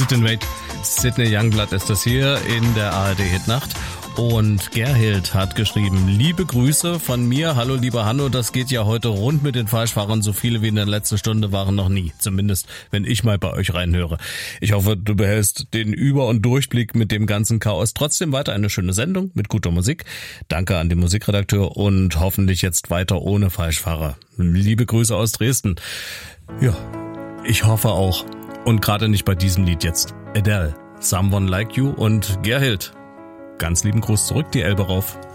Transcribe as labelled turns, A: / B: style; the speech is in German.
A: Sidney Youngblood ist das hier in der ARD-Hitnacht. Und Gerhild hat geschrieben, liebe Grüße von mir, hallo lieber Hanno, das geht ja heute rund mit den Falschfahrern, so viele wie in der letzten Stunde waren noch nie, zumindest wenn ich mal bei euch reinhöre. Ich hoffe, du behältst den Über- und Durchblick mit dem ganzen Chaos. Trotzdem weiter eine schöne Sendung mit guter Musik. Danke an den Musikredakteur und hoffentlich jetzt weiter ohne Falschfahrer. Liebe Grüße aus Dresden. Ja, ich hoffe auch. Und gerade nicht bei diesem Lied jetzt. Adele, Someone Like You und Gerhild. Ganz lieben Gruß zurück, die Elbe rauf.